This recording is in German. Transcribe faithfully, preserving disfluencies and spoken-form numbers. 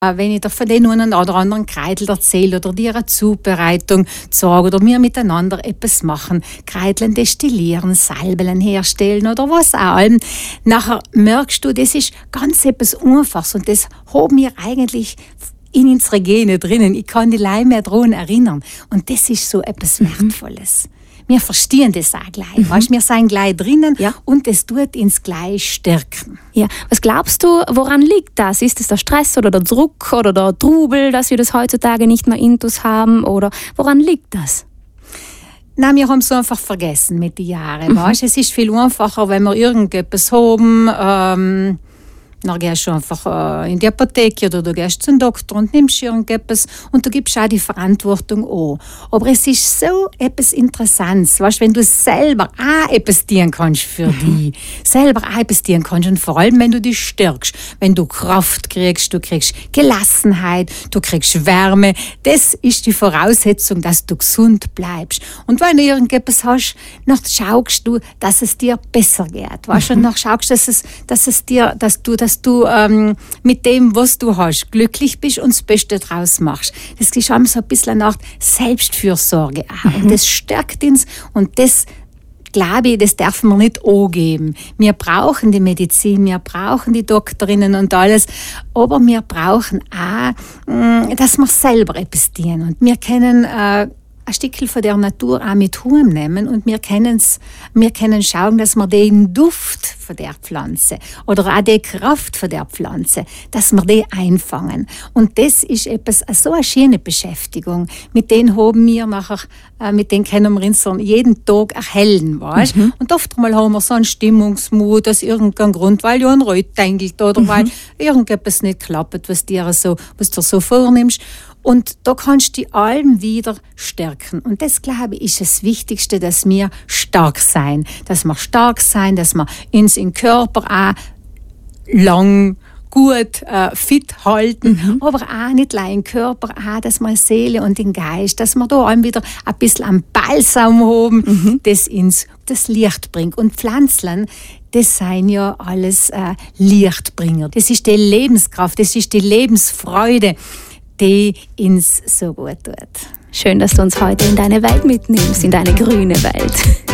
Wenn ich dir von den einen oder anderen Kreitel erzähle oder dir eine Zubereitung sage oder wir miteinander etwas machen, Kreiteln destillieren, Salbeln herstellen oder was auch, nachher merkst du, das ist ganz etwas Einfaches und das haben wir eigentlich in unsere Gene drinnen. Ich kann die Leute mehr daran erinnern und das ist so etwas Wertvolles. Wir verstehen das auch gleich. Mhm. Weißt, wir sind gleich drinnen, ja, und das tut uns gleich stärken. Ja. Was glaubst du, woran liegt das? Ist es der Stress oder der Druck oder der Trubel, dass wir das heutzutage nicht mehr intus haben? Oder woran liegt das? Nein, wir haben es einfach vergessen mit den Jahren. Mhm. Weißt? Es ist viel einfacher, wenn wir irgendetwas haben. Ähm, Dann gehst du einfach äh, in die Apotheke oder du gehst zum Doktor und nimmst irgendetwas und du gibst auch die Verantwortung an. Aber es ist so etwas Interessantes, weißt, wenn du selber auch etwas tun kannst für dich, selber auch etwas tun kannst und vor allem, wenn du dich stärkst, wenn du Kraft kriegst, du kriegst Gelassenheit, du kriegst Wärme, das ist die Voraussetzung, dass du gesund bleibst. Und wenn du irgendetwas hast, dann schaust du, dass es dir besser geht, weißt, und dann schaust du, dass es, dass es dir, dass du das dass du ähm, mit dem, was du hast, glücklich bist und das Beste draus machst. Das ist auch so ein bisschen eine Art Selbstfürsorge. Mhm. Und das stärkt uns und das, glaube ich, das dürfen wir nicht angeben. Wir brauchen die Medizin, wir brauchen die Doktorinnen und alles, aber wir brauchen auch, dass wir selber etwas tun. Und wir können äh, ein Stückchen von der Natur auch mit heimnehmen und wir können wir können schauen, dass wir den Duft von der Pflanze oder auch die Kraft von der Pflanze, dass wir die einfangen. Und das ist etwas, so eine schöne Beschäftigung. Mit denen haben wir nachher, äh, mit denen können wir uns jeden Tag erhellen, weißt? Mhm. Und oft mal haben wir so einen Stimmungsmut aus irgendeinem Grund, weil du ein Reut denkst oder mhm. weil irgendetwas nicht klappt, was dir so, was du so vornimmst. Und da kannst du die Alben wieder stärken. Und das, glaube ich, ist das Wichtigste, dass wir stark sein. Dass wir stark sein, dass wir uns im Körper auch lang gut äh, fit halten, mhm. aber auch nicht nur im Körper, auch, dass wir Seele und den Geist, dass wir da auch wieder ein bisschen am Balsam haben, mhm. das ins das Licht bringt. Und Pflanzen, das sind ja alles äh, Lichtbringer. Das ist die Lebenskraft, das ist die Lebensfreude, die uns so gut tut. Schön, dass du uns heute in deine Welt mitnimmst, in deine grüne Welt.